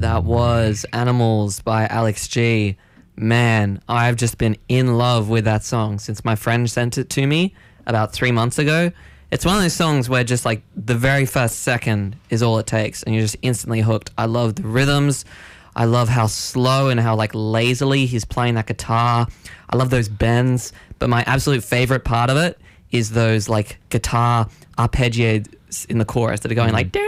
That was Animals by Alex G. Man, I've just been in love with that song since my friend sent it to me about 3 months ago. It's one of those songs where just like the very first second is all it takes and you're just instantly hooked. I love the rhythms. I love how slow and how like lazily he's playing that guitar. I love those bends. But my absolute favorite part of it is those like guitar arpeggios in the chorus that are going like...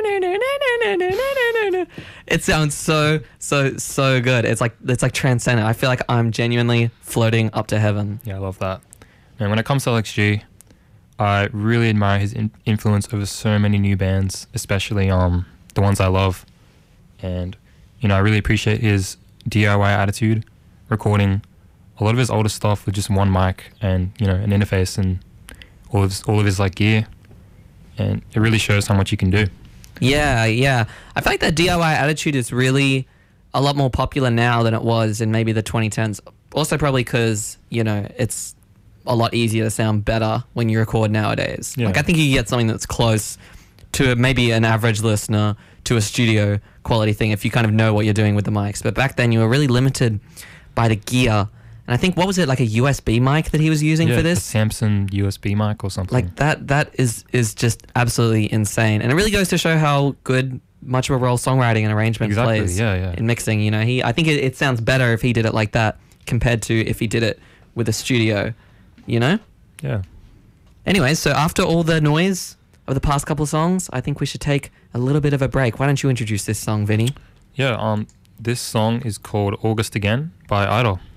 It sounds so good. It's like transcendent. I feel like I'm genuinely floating up to heaven. Yeah, I love that. And when it comes to Alex G, I really admire his influence over so many new bands, especially the ones I love. And I really appreciate his DIY attitude, recording a lot of his older stuff with just one mic and an interface and all of his like gear, and it really shows how much you can do. Yeah. I feel like that DIY attitude is really a lot more popular now than it was in maybe the 2010s. Also probably because, it's a lot easier to sound better when you record nowadays. Yeah. Like I think you get something that's close to maybe an average listener to a studio quality thing if you kind of know what you're doing with the mics. But back then you were really limited by the gear. And I think, what was it, like a USB mic that he was using for this? A Samson USB mic or something. Like that is just absolutely insane. And it really goes to show how much of a role songwriting and arrangement plays in mixing. I think it sounds better if he did it like that compared to if he did it with a studio, Yeah. Anyways, so after all the noise of the past couple songs, I think we should take a little bit of a break. Why don't you introduce this song, Vinny? Yeah, this song is called August Again by Idol.